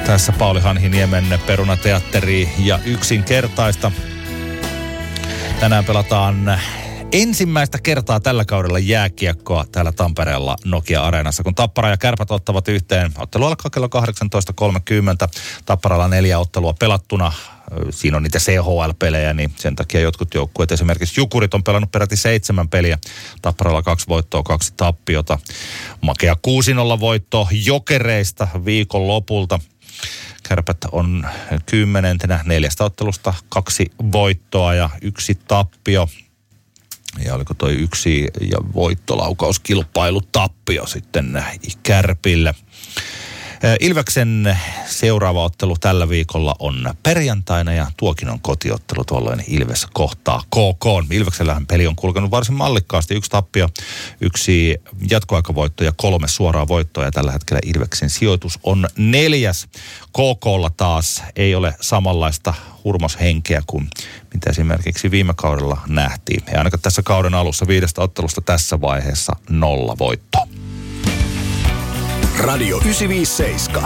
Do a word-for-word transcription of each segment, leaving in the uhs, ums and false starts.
Tässä Pauli Hanhiniemen Perunateatteri ja yksinkertaista. Tänään pelataan ensimmäistä kertaa tällä kaudella jääkiekkoa täällä Tampereella Nokia-areenassa, kun Tappara ja Kärpät ottavat yhteen. Ottelu alkaa kello kahdeksantoista kolmekymmentä. Tapparalla neljä ottelua pelattuna. Siinä on niitä C H L-pelejä, niin sen takia jotkut joukkueet, esimerkiksi Jukurit, on pelannut peräti seitsemän peliä. Tapparalla kaksi voittoa, kaksi tappiota. Makea kuusi nolla voitto Jokereista viikon lopulta. Kärpät on kymmenentenä neljästä ottelusta kaksi voittoa ja yksi tappio. Ja oliko toi yksi ja voittolaukauskilpailu tappio sitten Kärpille. Ilveksen seuraava ottelu tällä viikolla on perjantaina ja tuokin on kotiottelu, tuolloin Ilves kohtaa K K. Ilveksellähän peli on kulkenut varsin mallikkaasti. Yksi tappio, yksi jatkoaikavoitto ja kolme suoraa voittoa. Ja tällä hetkellä Ilveksen sijoitus on neljäs. K K:lla taas ei ole samanlaista hurmoshenkeä kuin mitä esimerkiksi viime kaudella nähtiin. Ja ainakaan tässä kauden alussa viidestä ottelusta tässä vaiheessa nolla voitto. Radio yhdeksänsataaviisikymmentäseitsemän.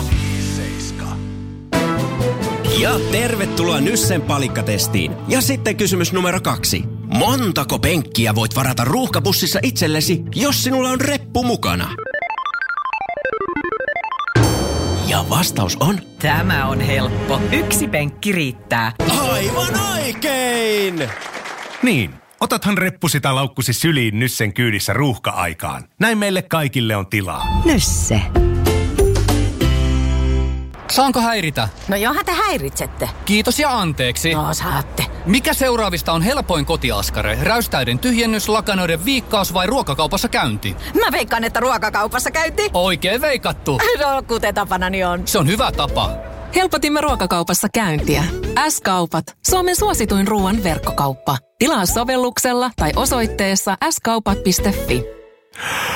Ja tervetuloa Nyssen palikkatestiin. Ja sitten kysymys numero kaksi. Montako penkkiä voit varata ruuhkabussissa itsellesi, jos sinulla on reppu mukana? Ja vastaus on... Tämä on helppo. Yksi penkki riittää. Aivan oikein! Niin, otathan reppusi tai laukkusi syliin Nyssen kyydissä ruuhka-aikaan. Näin meille kaikille on tilaa. Nysse. Saanko häiritä? No johan te häiritsette. Kiitos ja anteeksi. No saatte. Mikä seuraavista on helpoin kotiaskare? Räystäiden tyhjennys, lakanoiden viikkaus vai ruokakaupassa käynti? Mä veikkaan, että ruokakaupassa käynti. Oikein veikattu. No kuten tapanani on. Se on hyvä tapa. Helpotimme ruokakaupassa käyntiä. S-kaupat. Suomen suosituin ruoan verkkokauppa. Tilaa sovelluksella tai osoitteessa s kaupat piste fi.